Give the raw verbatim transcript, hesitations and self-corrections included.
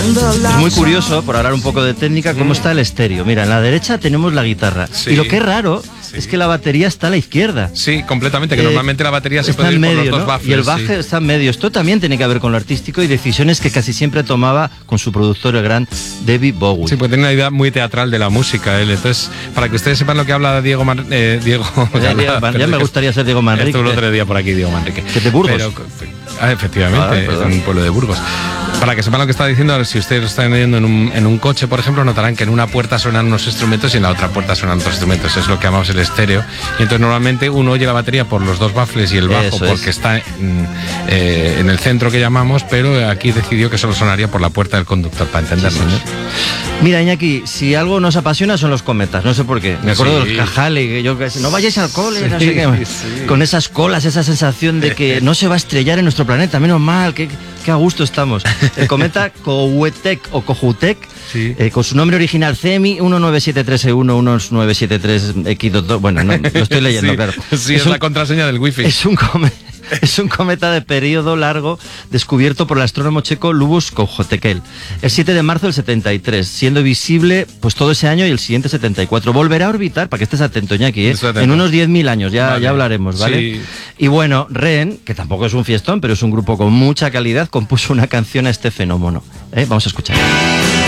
Es muy curioso, por hablar un poco de técnica, cómo está el estéreo. Mira, en la derecha tenemos la guitarra. Sí. Y lo que es raro sí. es que la batería está a la izquierda. Sí, completamente, que eh, normalmente la batería se está puede en ir medio, por los ¿no? dos baffles. Y el baje sí. está en medio. Esto también tiene que ver con lo artístico y decisiones que casi siempre tomaba con su productor, el gran David Bowie. Sí, pues tiene una idea muy teatral de la música, él. Entonces, para que ustedes sepan lo que habla Diego Man, eh, Diego ya, habla, ya me gustaría ser Diego Manrique. Estuvo el otro día por aquí, Diego Manrique. Que de Burgos. Pero, ah, efectivamente, ah, es un pueblo de Burgos. Para que sepan lo que está diciendo, si ustedes lo están oyendo en un, en un coche, por ejemplo, notarán que en una puerta suenan unos instrumentos y en la otra puerta suenan otros instrumentos. Es lo que llamamos el estéreo. Y entonces normalmente uno oye la batería por los dos baffles y el bajo Eso porque es. está en, eh, en el centro que llamamos, pero aquí decidió que solo sonaría por la puerta del conductor, para entendernos. Sí, mira, Iñaki, si algo nos apasiona son los cometas, no sé por qué. Me acuerdo sí. de los Cajali, que yo que no vayáis al cole, sí, no sé qué. Sí. Con esas colas, esa sensación de que no se va a estrellar en nuestro planeta, menos mal, que, que a gusto estamos. El cometa Kohoutek o Kohoutek, sí. eh, con su nombre original C M I uno nueve siete tres uno uno nueve siete tres X dos, bueno, no, lo estoy leyendo, sí, claro. Sí, es, es un, la contraseña del wifi. Es un cometa. Es un cometa de periodo largo descubierto por el astrónomo checo Lubos Kohoutek el siete de marzo del setenta y tres, siendo visible pues todo ese año y el siguiente setenta y cuatro. Volverá a orbitar, para que estés atento, Iñaki, ¿eh? atento. En unos diez mil años, ya, vale. ya hablaremos, ¿vale? Sí. Y bueno, Ren, que tampoco es un fiestón, pero es un grupo con mucha calidad, compuso una canción a este fenómeno. ¿eh? Vamos a escuchar.